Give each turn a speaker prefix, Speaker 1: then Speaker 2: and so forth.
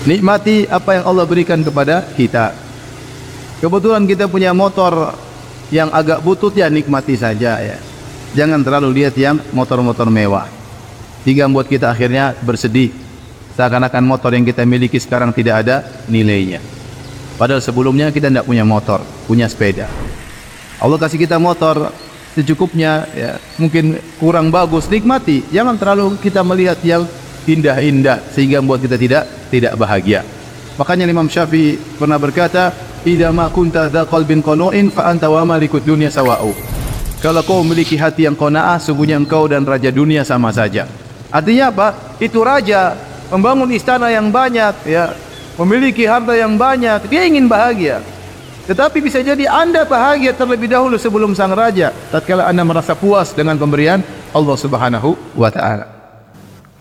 Speaker 1: Nikmati apa yang Allah berikan kepada kita. Kebetulan kita punya motor yang agak butut, ya nikmati saja ya. Jangan terlalu lihat yang motor-motor mewah, hingga membuat kita akhirnya bersedih, seakan-akan motor yang kita miliki sekarang tidak ada nilainya. Padahal sebelumnya kita tidak punya motor, punya sepeda. Allah kasih kita motor secukupnya, ya, mungkin kurang bagus, nikmati. Jangan terlalu kita melihat yang indah-indah sehingga membuat kita tidak bahagia. Makanya Imam Syafi'i pernah berkata, "Idza ma kunta dza qalbin qanu'in fa anta wa malikud dunya sawa'u." Kalau kau memiliki hati yang qanaah, sungguhnya engkau dan raja dunia sama saja. Artinya apa? Itu raja membangun istana yang banyak, ya, memiliki harta yang banyak, dia ingin bahagia. Tetapi bisa jadi Anda bahagia terlebih dahulu sebelum sang raja, tatkala Anda merasa puas dengan pemberian Allah Subhanahu wa taala.